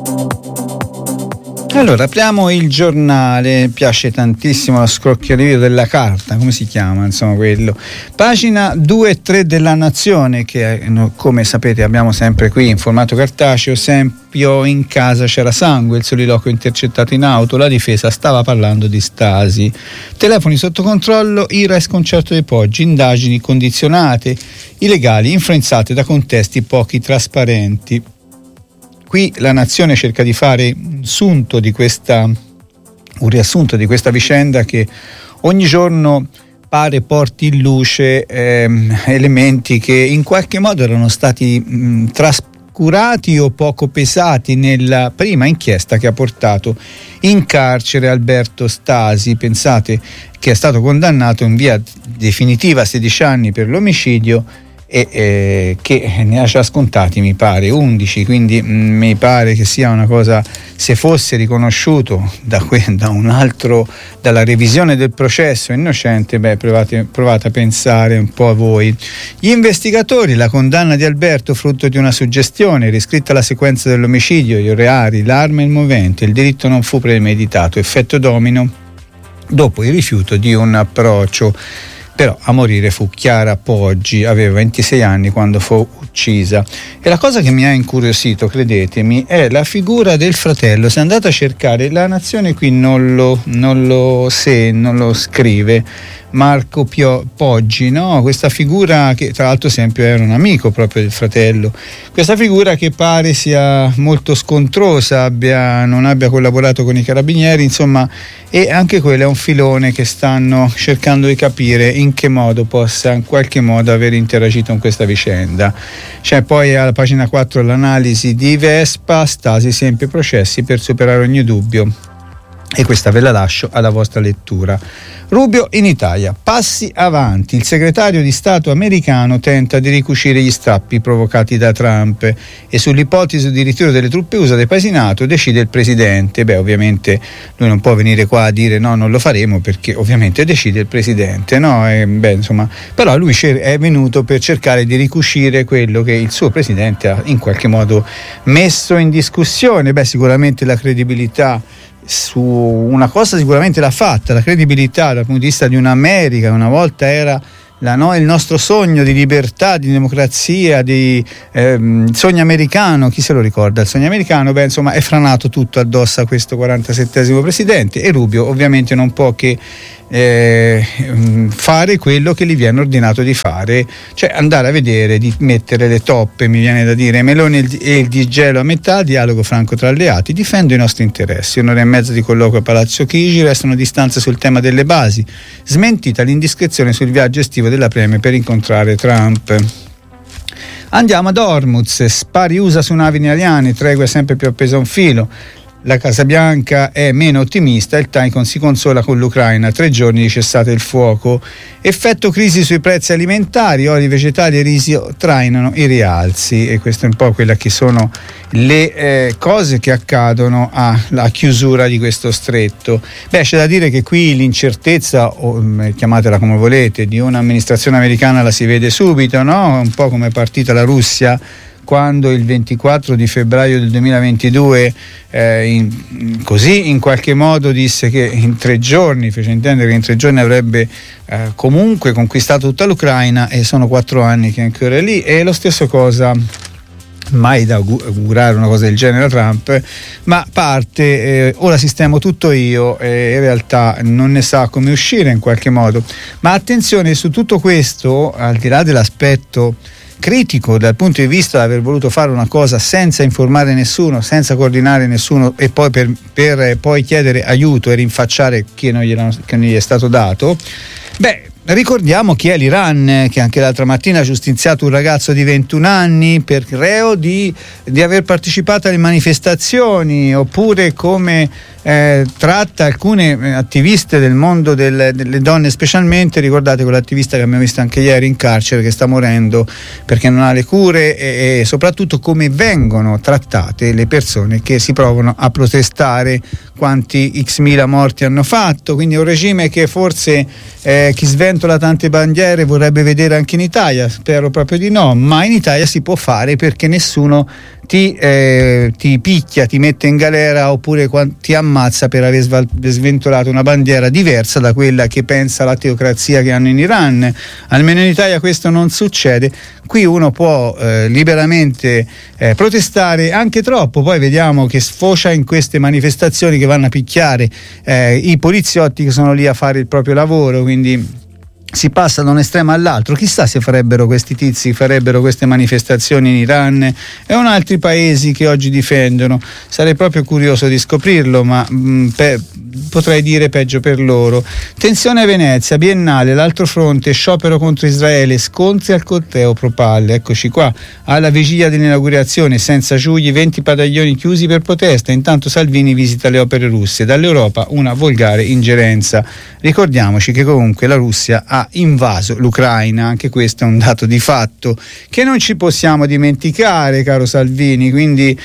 Allora, apriamo il giornale, piace tantissimo lo scrocchiolio della carta, come si chiama, insomma quello. Pagina 2 e 3 della Nazione, che come sapete abbiamo sempre qui in formato cartaceo. Esempio, in casa c'era sangue, il soliloquio intercettato in auto, la difesa stava parlando di Stasi. Telefoni sotto controllo, ira e sconcerto dei Poggi, indagini condizionate, i legali influenzate da contesti pochi trasparenti. Qui la Nazione cerca di fare un riassunto di questa vicenda che ogni giorno pare porti in luce elementi che in qualche modo erano stati trascurati o poco pesati nella prima inchiesta che ha portato in carcere Alberto Stasi. Pensate che è stato condannato in via definitiva a 16 anni per l'omicidio e che ne ha già scontati mi pare 11, quindi mi pare che sia una cosa, se fosse riconosciuto da un altro, dalla revisione del processo innocente, provate a pensare un po' a voi. Gli investigatori, la condanna di Alberto frutto di una suggestione, riscritta la sequenza dell'omicidio, gli orari, l'arma e il movente, il delitto non fu premeditato, effetto domino dopo il rifiuto di un approccio. Però a morire fu Chiara Poggi, aveva 26 anni quando fu uccisa. E la cosa che mi ha incuriosito, credetemi, è la figura del fratello. Se andate a cercare, la Nazione qui non lo scrive, Marco Poggi, no? Questa figura che tra l'altro sempre era un amico proprio del fratello, questa figura che pare sia molto scontrosa, non abbia collaborato con i carabinieri, insomma, e anche quello è un filone che stanno cercando di capire in che modo possa in qualche modo aver interagito in questa vicenda. C'è poi alla pagina 4 l'analisi di Vespa, Stasi sempre processi per superare ogni dubbio, e questa ve la lascio alla vostra lettura. Rubio in Italia, passi avanti, il segretario di Stato americano tenta di ricucire gli strappi provocati da Trump e sull'ipotesi di ritiro delle truppe USA dai paesi NATO decide il presidente. Ovviamente lui non può venire qua a dire no, non lo faremo, perché ovviamente decide il presidente, no? Però lui è venuto per cercare di ricucire quello che il suo presidente ha in qualche modo messo in discussione. Sicuramente la credibilità su una cosa sicuramente l'ha fatta, la credibilità dal punto di vista di un'America, una volta era il nostro sogno di libertà, di democrazia, di sogno americano. Chi se lo ricorda il sogno americano? È franato tutto addosso a questo 47esimo presidente, e Rubio ovviamente non può che fare quello che gli viene ordinato di fare, cioè andare a vedere, di mettere le toppe, mi viene da dire, Meloni e il disgelo a metà, dialogo franco tra alleati, difendo i nostri interessi. 1 ora e mezza di colloquio a Palazzo Chigi, restano distanze sul tema delle basi, smentita l'indiscrezione sul viaggio estivo della Premier per incontrare Trump. Andiamo ad Hormuz, spari USA su navi italiane, tregua sempre più appesa a un filo. La Casa Bianca è meno ottimista, il Tycoon si consola con l'Ucraina, 3 giorni di cessate il fuoco. Effetto crisi sui prezzi alimentari, oli vegetali e riso trainano i rialzi, e questo è un po' quella che sono le cose che accadono alla chiusura di questo stretto. C'è da dire che qui l'incertezza, o chiamatela come volete, di un'amministrazione americana la si vede subito, no? Un po' come è partita la Russia quando il 24 di febbraio del 2022 in qualche modo disse che in 3 giorni, fece intendere che in 3 giorni avrebbe comunque conquistato tutta l'Ucraina, e sono 4 anni che ancora è lì. E lo stesso cosa, mai da augurare una cosa del genere a Trump, ma parte ora sistemo tutto io, in realtà non ne sa come uscire in qualche modo. Ma attenzione, su tutto questo, al di là dell'aspetto critico dal punto di vista di aver voluto fare una cosa senza informare nessuno, senza coordinare nessuno, e poi per poi chiedere aiuto e rinfacciare che non gli è stato dato, ricordiamo chi è l'Iran, che anche l'altra mattina ha giustiziato un ragazzo di 21 anni per reo di aver partecipato alle manifestazioni, oppure come tratta alcune attiviste del mondo delle donne, specialmente ricordate quell'attivista che abbiamo visto anche ieri in carcere, che sta morendo perché non ha le cure, e soprattutto come vengono trattate le persone che si provano a protestare, quanti x mila morti hanno fatto. Quindi è un regime che forse chi sventola tante bandiere vorrebbe vedere anche in Italia. Spero proprio di no, ma in Italia si può fare, perché nessuno ti picchia, ti mette in galera oppure ti ammazza per aver sventolato una bandiera diversa da quella che pensa la teocrazia che hanno in Iran. Almeno in Italia questo non succede. Qui uno può liberamente protestare, anche troppo, poi vediamo che sfocia in queste manifestazioni che vanno a picchiare i poliziotti che sono lì a fare il proprio lavoro, quindi si passa da un estremo all'altro. Chissà se farebbero questi tizi, farebbero queste manifestazioni in Iran e in altri paesi che oggi difendono. Sarei proprio curioso di scoprirlo, ma potrei dire peggio per loro. Tensione a Venezia, Biennale, l'altro fronte, sciopero contro Israele, scontri al corteo Propalle. Eccoci qua, alla vigilia dell'inaugurazione, senza Giugli, 20 padiglioni chiusi per protesta. Intanto Salvini visita le opere russe. Dall'Europa una volgare ingerenza. Ricordiamoci che comunque la Russia ha invaso l'Ucraina, anche questo è un dato di fatto che non ci possiamo dimenticare, caro Salvini. Quindi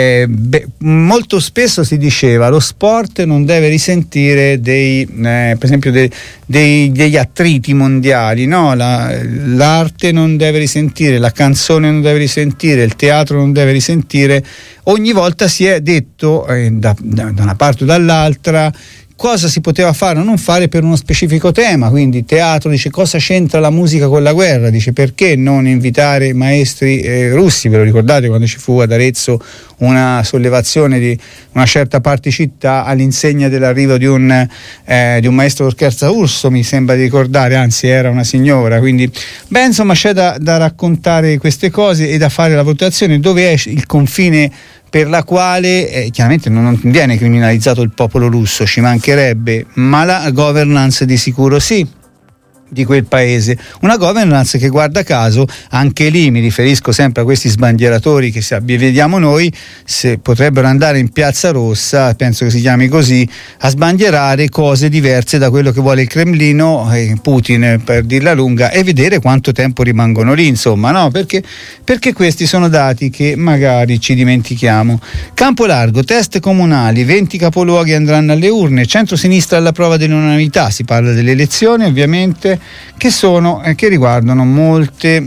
molto spesso si diceva lo sport non deve risentire per esempio degli attriti mondiali, no? L'arte non deve risentire, la canzone non deve risentire, il teatro non deve risentire. Ogni volta si è detto da una parte o dall'altra cosa si poteva fare o non fare per uno specifico tema. Quindi teatro dice cosa c'entra la musica con la guerra, dice perché non invitare maestri russi. Ve lo ricordate quando ci fu ad Arezzo una sollevazione di una certa parte città all'insegna dell'arrivo di un maestro d'orchestra russo, mi sembra di ricordare, anzi era una signora. Quindi insomma c'è da raccontare queste cose e da fare la valutazione dove è il confine per la quale chiaramente non viene criminalizzato il popolo russo, ci mancherebbe, ma la governance di sicuro sì, di quel paese, una governance che guarda caso, anche lì mi riferisco sempre a questi sbandieratori che vediamo noi, se potrebbero andare in Piazza Rossa, penso che si chiami così, a sbandierare cose diverse da quello che vuole il Cremlino, Putin per dirla lunga, e vedere quanto tempo rimangono lì, insomma, no? Perché questi sono dati che magari ci dimentichiamo. Campo Largo, test comunali, 20 capoluoghi andranno alle urne, centro-sinistra alla prova dell'unanimità, si parla delle elezioni ovviamente, che riguardano molte,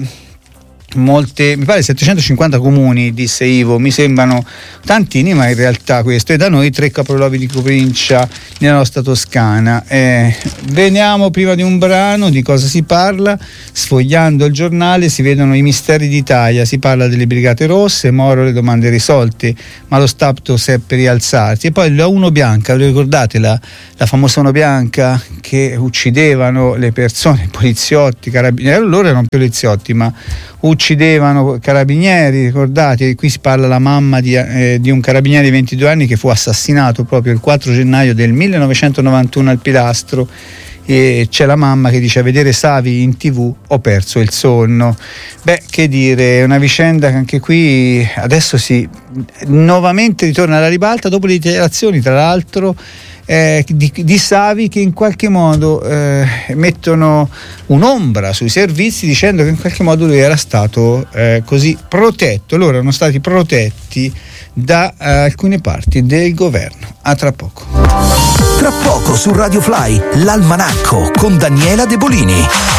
mi pare 750 comuni, disse Ivo, mi sembrano tantini, ma in realtà questo è da noi 3 capoluoghi di provincia nella nostra Toscana. Veniamo prima di un brano, di cosa si parla? Sfogliando il giornale si vedono i misteri d'Italia, si parla delle Brigate Rosse, Moro le domande risolte, ma lo Stato seppe rialzarsi. E poi la Uno Bianca, ve lo ricordate la famosa Uno Bianca che uccidevano le persone, poliziotti, carabinieri, loro erano poliziotti ma uccidevano carabinieri, ricordate? Qui si parla la mamma di un carabiniere di 22 anni che fu assassinato proprio il 4 gennaio del 1991 al Pilastro, e c'è la mamma che dice: a vedere Savi in TV ho perso il sonno. Che dire, è una vicenda che anche qui adesso nuovamente ritorna alla ribalta dopo le dichiarazioni, tra l'altro di Savi, che in qualche modo mettono un'ombra sui servizi, dicendo che in qualche modo lui era stato così protetto, loro erano stati protetti da alcune parti del governo. A tra poco. Tra poco su Radio Fly, l'Almanacco con Daniela De Bolini.